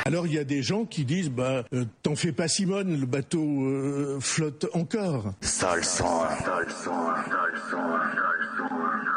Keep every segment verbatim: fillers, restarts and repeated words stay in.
Alors il y a des gens qui disent bah euh, t'en fais pas Simone, le bateau euh, flotte encore. Sale sang, sale sang, sale sang, sale sang.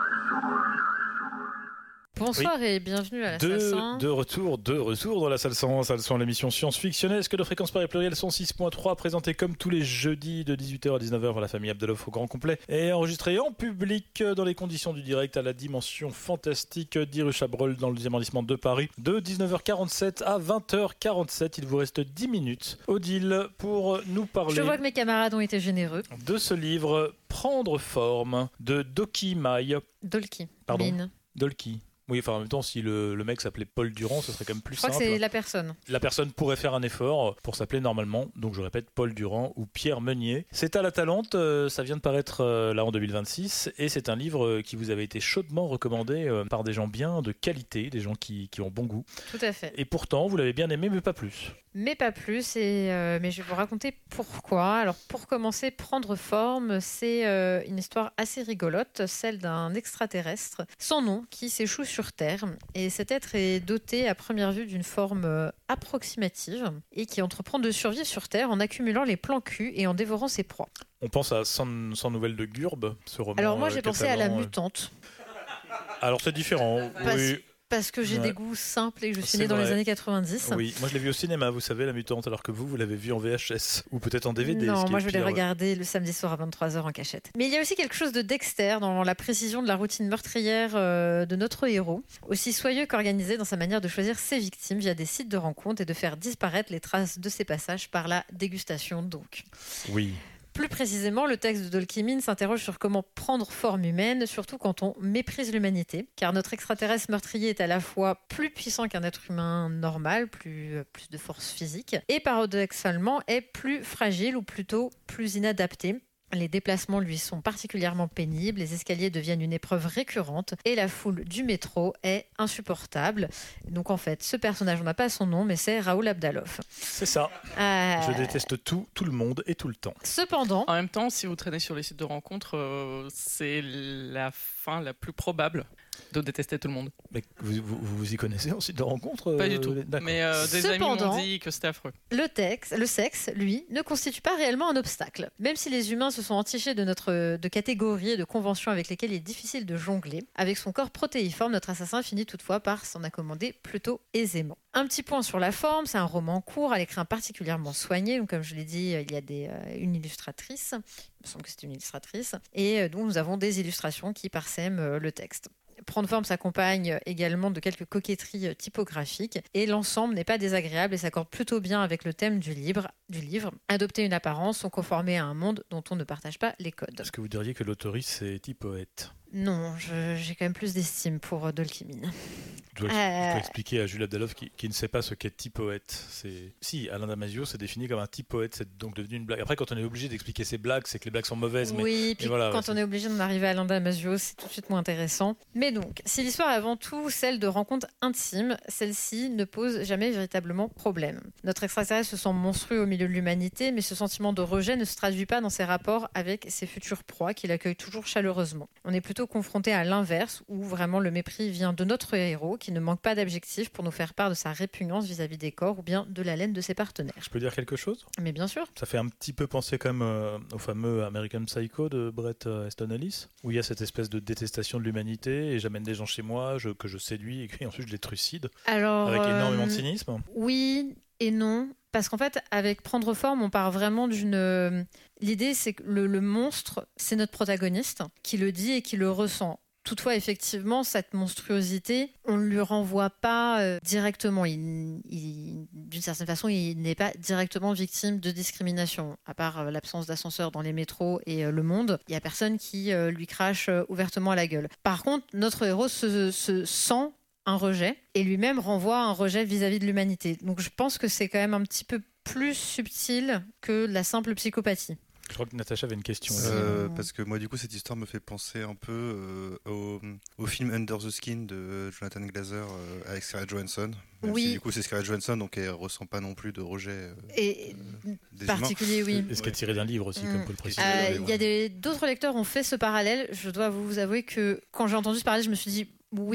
Bonsoir oui. Et bienvenue à la de, salle cent. De retour, de retour dans la salle cent, salle cent, l'émission science-fictionnesque de Fréquence Paris Pluriel cent six point trois, présentée comme tous les jeudis de dix-huit heures à dix-neuf heures par la famille Abdaloff au grand complet et enregistrée en public dans les conditions du direct à la dimension fantastique dix rue Chabrol dans le deuxième arrondissement de Paris de dix-neuf heures quarante-sept à vingt heures quarante-sept. Il vous reste dix minutes, Odile, pour nous parler. Je vois que mes camarades ont été généreux. De ce livre Prendre forme de Doki Mai. Dolki. Pardon. Mine. Dolki. Oui, enfin en même temps, si le, le mec s'appelait Paul Durand, ce serait quand même plus simple. Je crois que c'est la personne. La personne pourrait faire un effort pour s'appeler normalement, donc je répète, Paul Durand ou Pierre Meunier. C'est à la Talente, euh, ça vient de paraître euh, là en deux mille vingt-six, et c'est un livre euh, qui vous avait été chaudement recommandé euh, par des gens bien de qualité, des gens qui, qui ont bon goût. Tout à fait. Et pourtant, vous l'avez bien aimé, mais pas plus. Mais pas plus, et, euh, mais je vais vous raconter pourquoi. Alors pour commencer, Prendre forme, c'est euh, une histoire assez rigolote, celle d'un extraterrestre sans nom qui s'échoue sur Terre. Et cet être est doté à première vue d'une forme euh, approximative et qui entreprend de survivre sur Terre en accumulant les plans cul et en dévorant ses proies. On pense à cent, cent nouvelles de Gurb, ce roman. Alors moi euh, j'ai catalan, pensé à La euh... Mutante. Alors c'est différent, Parce... oui. Parce que j'ai ouais. des goûts simples et que je suis C'est née dans vrai. les années quatre-vingt-dix. Oui, moi je l'ai vu au cinéma, vous savez, La Mutante, alors que vous, vous l'avez vu en V H S ou peut-être en D V D. Non, moi je l'ai pire, regardé ouais. le samedi soir à vingt-trois heures en cachette. Mais il y a aussi quelque chose de Dexter dans la précision de la routine meurtrière euh, de notre héros, aussi soyeux qu'organisé dans sa manière de choisir ses victimes via des sites de rencontres et de faire disparaître les traces de ses passages par la dégustation donc. Oui. Plus précisément, le texte de Dolki Min s'interroge sur comment prendre forme humaine, surtout quand on méprise l'humanité, car notre extraterrestre meurtrier est à la fois plus puissant qu'un être humain normal, plus, plus de force physique, et paradoxalement est plus fragile ou plutôt plus inadapté. Les déplacements lui sont particulièrement pénibles, les escaliers deviennent une épreuve récurrente et la foule du métro est insupportable. Donc en fait, ce personnage, on n'a pas son nom, mais c'est Raoul Abdaloff. C'est ça. Euh... Je déteste tout, tout le monde et tout le temps. Cependant... En même temps, si vous traînez sur les sites de rencontres, euh, c'est la fin la plus probable de détester tout le monde. Mais vous, vous, vous y connaissez en site de rencontre euh, Pas du tout. D'accord. Mais euh, des Cependant, amis m'ont dit que c'était affreux. Le, texte, le sexe, lui, ne constitue pas réellement un obstacle. Même si les humains se sont entichés de, notre, de catégories et de conventions avec lesquelles il est difficile de jongler, avec son corps protéiforme, notre assassin finit toutefois par s'en accommoder plutôt aisément. Un petit point sur la forme, c'est un roman court à l'écrin particulièrement soigné. Donc, comme je l'ai dit, il y a des, euh, une illustratrice, il me semble que c'est une illustratrice, et euh, donc nous avons des illustrations qui parsèment euh, le texte. Prendre forme s'accompagne également de quelques coquetteries typographiques et l'ensemble n'est pas désagréable et s'accorde plutôt bien avec le thème du livre, du livre. Adopter une apparence, sont conformer à un monde dont on ne partage pas les codes. Est-ce que vous diriez que l'autoriste c'est typoète ? Non, je, j'ai quand même plus d'estime pour Dolki Min. Je dois, euh... je dois expliquer à Jules Abdaloff qui, qui ne sait pas ce qu'est typoète. C'est... Si, Alain Damasio s'est défini comme un typoète, c'est donc devenu une blague. Après, quand on est obligé d'expliquer ses blagues, c'est que les blagues sont mauvaises. Mais, oui, puis voilà, quand ouais, on est obligé d'en arriver à Alain Damasio, c'est tout de suite moins intéressant. Mais donc, si l'histoire est avant tout celle de rencontres intimes, celle-ci ne pose jamais véritablement problème. Notre extraterrestre se sent monstrueux au milieu de l'humanité, mais ce sentiment de rejet ne se traduit pas dans ses rapports avec ses futures proies, qu'il accueille toujours chaleureusement. On est plutôt confronté à l'inverse, où vraiment le mépris vient de notre héros, qui ne manque pas d'adjectifs pour nous faire part de sa répugnance vis-à-vis des corps ou bien de la laine de ses partenaires. Je peux dire quelque chose ? Mais bien sûr. Ça fait un petit peu penser quand même euh, au fameux American Psycho de Bret Easton Ellis, où il y a cette espèce de détestation de l'humanité, et j'amène des gens chez moi je, que je séduis, et puis ensuite je les trucide, Alors, avec énormément euh, de cynisme. Oui et non. Parce qu'en fait, avec Prendre forme, on part vraiment d'une... L'idée, c'est que le, le monstre, c'est notre protagoniste, qui le dit et qui le ressent. Toutefois, effectivement, cette monstruosité, on ne lui renvoie pas euh, directement. Il, il, d'une certaine façon, il n'est pas directement victime de discrimination. À part euh, l'absence d'ascenseur dans les métros et euh, le monde, il n'y a personne qui euh, lui crache euh, ouvertement à la gueule. Par contre, notre héros se, se sent un rejet et lui-même renvoie un rejet vis-à-vis de l'humanité. Donc je pense que c'est quand même un petit peu plus subtil que la simple psychopathie. Je crois que Natacha avait une question. Euh, parce que moi, du coup, cette histoire me fait penser un peu euh, au, au film Under the Skin de Jonathan Glazer euh, avec Scarlett Johansson. Même oui. Si, du coup, c'est Scarlett Johansson, donc elle ressent pas non plus de rejet. Euh, Et euh, des particulier, humains. oui. Est-ce qu'elle est tirée d'un livre aussi, mmh. comme pour le préciser. Il euh, y a des, d'autres lecteurs ont fait ce parallèle. Je dois vous avouer que quand j'ai entendu ce parallèle, je me suis dit oui.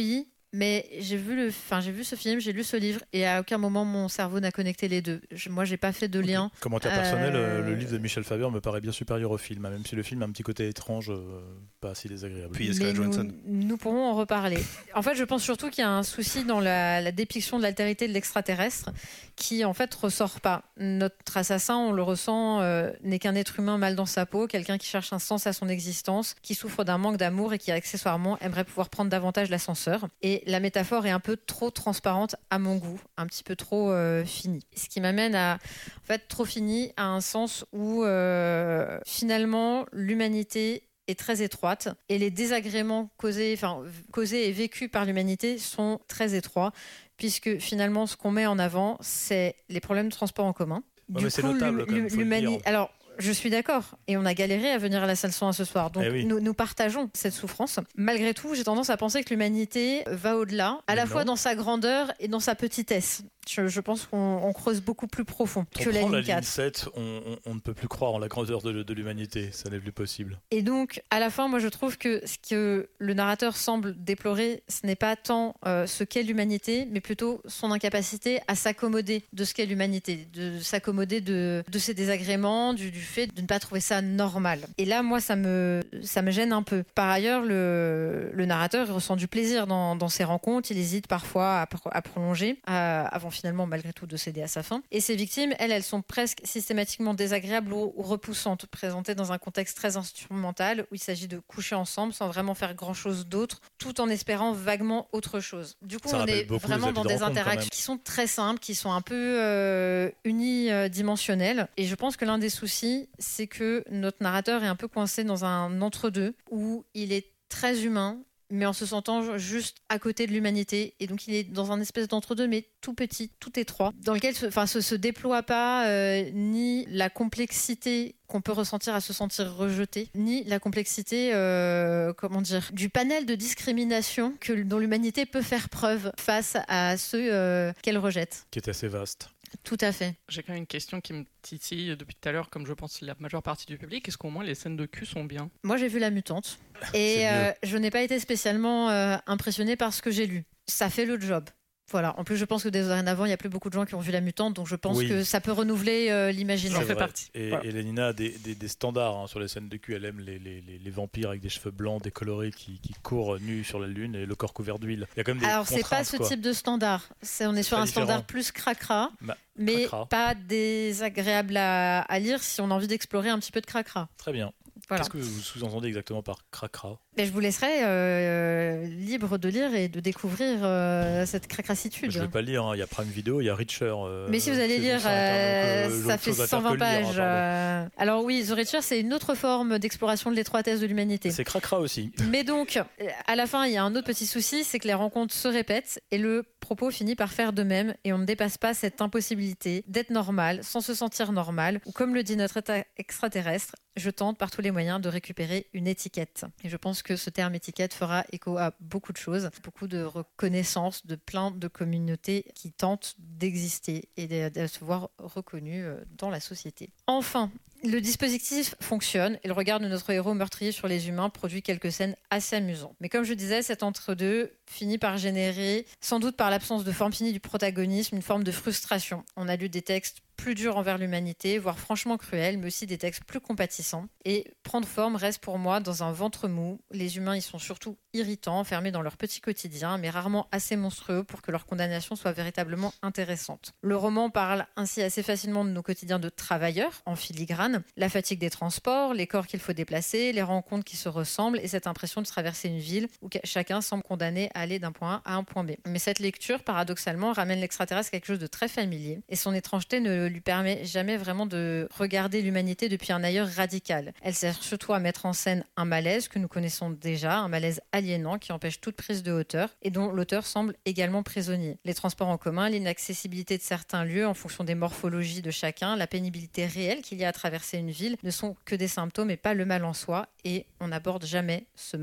Mais j'ai vu, le, enfin, j'ai vu ce film, j'ai lu ce livre, et à aucun moment mon cerveau n'a connecté les deux. Je, moi, j'ai pas fait de lien. Okay. Commentaire personnel, euh... le livre de Michel Faber me paraît bien supérieur au film, même si le film a un petit côté étrange, euh, pas si désagréable. Puis il y a Scarlett Johansson. Nous, nous pourrons en reparler. En fait, je pense surtout qu'il y a un souci dans la, la dépiction de l'altérité de l'extraterrestre qui, en fait, ressort pas. Notre assassin, on le ressent, euh, n'est qu'un être humain mal dans sa peau, quelqu'un qui cherche un sens à son existence, qui souffre d'un manque d'amour et qui, accessoirement, aimerait pouvoir prendre davantage l'ascenseur. Et la métaphore est un peu trop transparente à mon goût, un petit peu trop euh, finie. Ce qui m'amène à, en fait, trop fini à un sens où, euh, finalement, l'humanité est très étroite et les désagréments causés, enfin, causés et vécus par l'humanité sont très étroits, puisque finalement, ce qu'on met en avant, c'est les problèmes de transport en commun. Ouais, du mais coup, c'est notable, quand même, faut le l'humanité... dire. Alors, je suis d'accord, et on a galéré à venir à la salle cent un ce soir, donc Eh oui. nous, nous partageons cette souffrance. Malgré tout, j'ai tendance à penser que l'humanité va au-delà, à Mais la non. fois dans sa grandeur et dans sa petitesse. Je, je pense qu'on on creuse beaucoup plus profond On que la prend ligne la ligne quatre. sept, on, on- on ne peut plus croire en la grandeur de, de l'humanité, ça n'est plus possible. Et donc, à la fin, moi, je trouve que ce que le narrateur semble déplorer, ce n'est pas tant euh, ce qu'est l'humanité, mais plutôt son incapacité à s'accommoder de ce qu'est l'humanité, de s'accommoder de, de ses désagréments, du, du fait de ne pas trouver ça normal. Et là, moi, ça me, ça me gêne un peu. Par ailleurs, le, le narrateur il ressent du plaisir dans, dans ses rencontres, il hésite parfois à, pro- à prolonger, à- avant finalement, malgré tout, de céder à sa fin. Et ces victimes, elles, elles sont presque systématiquement désagréables ou, ou repoussantes, présentées dans un contexte très instrumental où il s'agit de coucher ensemble sans vraiment faire grand-chose d'autre, tout en espérant vaguement autre chose. Du coup, Ça on rappelle est beaucoup vraiment les dans avis de des rencontre, quand interactions même. qui sont très simples, qui sont un peu euh, unidimensionnelles. Et je pense que l'un des soucis, c'est que notre narrateur est un peu coincé dans un entre-deux où il est très humain, mais en se sentant juste à côté de l'humanité. Et donc, il est dans un espèce d'entre-deux, mais tout petit, tout étroit, dans lequel se, enfin, se, se déploie pas euh, ni la complexité qu'on peut ressentir à se sentir rejeté, ni la complexité, euh, comment dire, du panel de discrimination que, dont l'humanité peut faire preuve face à ceux euh, qu'elle rejette. Qui est assez vaste. Tout à fait. J'ai quand même une question qui me titille depuis tout à l'heure, comme je pense la majeure partie du public. Est-ce qu'au moins les scènes de cul sont bien ? Moi, j'ai vu La Mutante C'est et mieux. euh, je n'ai pas été spécialement euh, impressionnée par ce que j'ai lu. Ça fait le job. Voilà. En plus, je pense que dorénavant, il y a plus beaucoup de gens qui ont vu La Mutante, donc je pense Oui. que ça peut renouveler euh, l'imaginaire. J'en C'est fais vrai. partie. Et, Voilà. et Lénina a des, des- des standards hein, sur les scènes de cul. Elle aime les, les- les- les vampires avec des cheveux blancs décolorés qui, qui courent nus sur la lune et le corps couvert d'huile. Il y a quand même des Alors, c'est pas contraintes, ce quoi. type de standard. C'est, on est sur pas un différent. standard plus cracra, Bah, mais cracra. pas désagréable à, à lire si on a envie d'explorer un petit peu de cracra. Très bien. Voilà. Qu'est-ce que vous sous-entendez exactement par cracra ? Mais je vous laisserai euh, libre de lire et de découvrir euh, cette cracrassitude. Je ne vais pas lire, hein. Il y a Prime Video, il y a Reacher. euh, Mais si vous allez saison lire, cinq, hein, euh, donc, euh, ça l'autre fait chose à cent vingt faire que le lire, pages. hein, pardon. euh. Alors oui, The Reacher, c'est une autre forme d'exploration de l'étroitesse de l'humanité. C'est cracra aussi. Mais donc, euh, à la fin, il y a un autre petit souci, c'est que les rencontres se répètent et le propos finit par faire de même et on ne dépasse pas cette impossibilité d'être normal sans se sentir normal ou comme le dit notre état extraterrestre, je tente par tous les moyens de récupérer une étiquette. Et je pense que ce terme étiquette fera écho à beaucoup de choses, beaucoup de reconnaissance de plein de communautés qui tentent d'exister et de, de se voir reconnues euh, dans la société. Enfin, le dispositif fonctionne et le regard de notre héros meurtrier sur les humains produit quelques scènes assez amusantes. Mais comme je disais, cet entre-deux finit par générer, sans doute par l'absence de forme finie du protagonisme, une forme de frustration. On a lu des textes plus durs envers l'humanité, voire franchement cruels, mais aussi des textes plus compatissants. Et prendre forme reste pour moi dans un ventre mou. Les humains, ils sont surtout irritants, enfermés dans leur petit quotidien, mais rarement assez monstrueux pour que leur condamnation soit véritablement intéressante. Le roman parle ainsi assez facilement de nos quotidiens de travailleurs, en filigrane, la fatigue des transports, les corps qu'il faut déplacer, les rencontres qui se ressemblent et cette impression de traverser une ville où chacun semble condamné à aller d'un point A à un point B. Mais cette lecture, paradoxalement, ramène l'extraterrestre à quelque chose de très familier et son étrangeté ne lui permet jamais vraiment de regarder l'humanité depuis un ailleurs radical. Elle sert surtout à mettre en scène un malaise que nous connaissons déjà, un malaise aliénant qui empêche toute prise de hauteur et dont l'auteur semble également prisonnier. Les transports en commun, l'inaccessibilité de certains lieux en fonction des morphologies de chacun, la pénibilité réelle qu'il y a à traverser une ville ne sont que des symptômes et pas le mal en soi et on n'aborde jamais ce mal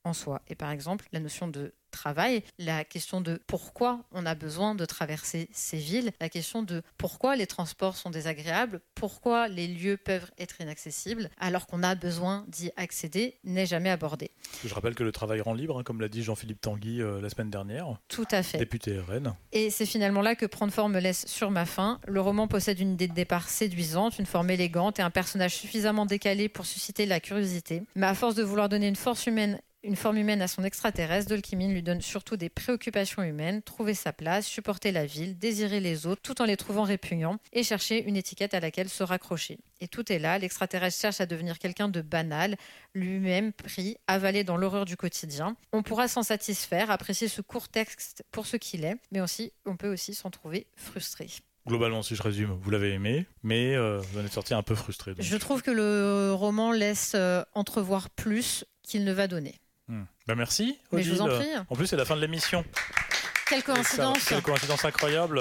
en soi. Et par exemple, la notion de travail, la question de pourquoi on a besoin de traverser ces villes, la question de pourquoi les transports sont désagréables, pourquoi les lieux peuvent être inaccessibles, alors qu'on a besoin d'y accéder, n'est jamais abordée. Je rappelle que le travail rend libre, hein, comme l'a dit Jean-Philippe Tanguy euh, la semaine dernière. Tout à fait. Député R N. Et c'est finalement là que Prendre forme me laisse sur ma faim. Le roman possède une idée de départ séduisante, une forme élégante et un personnage suffisamment décalé pour susciter la curiosité. Mais à force de vouloir donner une force humaine Une forme humaine à son extraterrestre, Dolkimin lui donne surtout des préoccupations humaines, trouver sa place, supporter la ville, désirer les autres tout en les trouvant répugnants et chercher une étiquette à laquelle se raccrocher. Et tout est là, l'extraterrestre cherche à devenir quelqu'un de banal, lui-même pris, avalé dans l'horreur du quotidien. On pourra s'en satisfaire, apprécier ce court texte pour ce qu'il est, mais aussi, on peut aussi s'en trouver frustré. Globalement, si je résume, vous l'avez aimé, mais euh, vous en êtes sorti un peu frustré. Donc. Je trouve que le roman laisse euh, entrevoir plus qu'il ne va donner. Hmm. Ben merci, Odile. Mais je vous en prie. En plus, c'est la fin de l'émission. Quelle coïncidence. Ça, quelle coïncidence incroyable.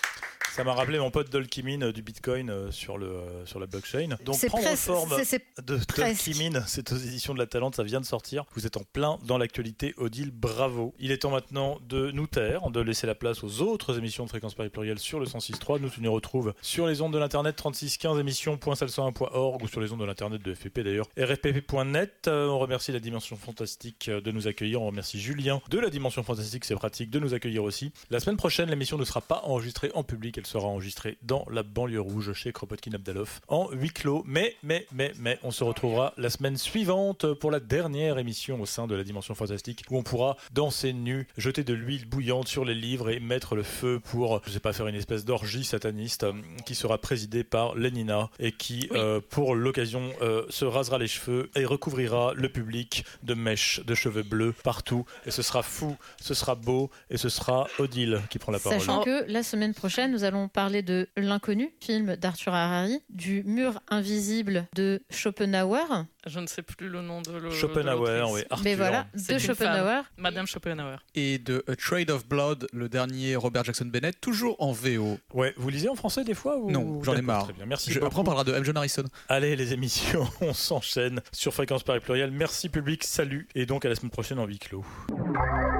Ça m'a rappelé mon pote Dolkimin du Bitcoin euh, sur, le, euh, sur la blockchain. Donc, c'est prendre presque, forme c'est, c'est de Dolkimin, c'est aux éditions de la Talente, ça vient de sortir. Vous êtes en plein dans l'actualité, Odile, bravo. Il est temps maintenant de nous taire, de laisser la place aux autres émissions de Fréquence Paris Pluriel sur le cent six point trois. Nous, tu nous retrouves sur les ondes de l'internet trente-six quinze émissions point sal cent un point org ou sur les ondes de l'internet de F P P d'ailleurs, r f p p point net. Euh, on remercie la Dimension Fantastique de nous accueillir. On remercie Julien de la Dimension Fantastique, c'est pratique de nous accueillir aussi. La semaine prochaine, l'émission ne sera pas enregistrée en public, elle sera enregistrée dans la banlieue rouge chez Kropotkin Abdalov en huis clos. Mais, mais, mais, mais, on se retrouvera la semaine suivante pour la dernière émission au sein de la Dimension Fantastique où on pourra danser nu, jeter de l'huile bouillante sur les livres et mettre le feu pour, je sais pas, faire une espèce d'orgie sataniste euh, qui sera présidée par Lénina et qui, oui. euh, pour l'occasion, euh, se rasera les cheveux et recouvrira le public de mèches de cheveux bleus partout. Et ce sera fou, ce sera beau et ce sera Odile qui prend la parole. Sachant que la semaine prochaine, nous allons parler de L'Inconnu, film d'Arthur Harari, du Mur invisible de Schopenhauer. Je ne sais plus le nom de le, Schopenhauer, oui, Arthur. Mais voilà, de Schopenhauer. Madame Schopenhauer. Et de A Trade of Blood, le dernier Robert Jackson Bennett, toujours en V O. Ouais, vous lisez en français des fois ou... Non, j'en ai marre. Très bien, merci Je, beaucoup. après, on parlera de M. John Harrison. Allez, les émissions, on s'enchaîne sur Fréquence Paris Pluriel. Merci public, salut. Et donc à la semaine prochaine en huis clos.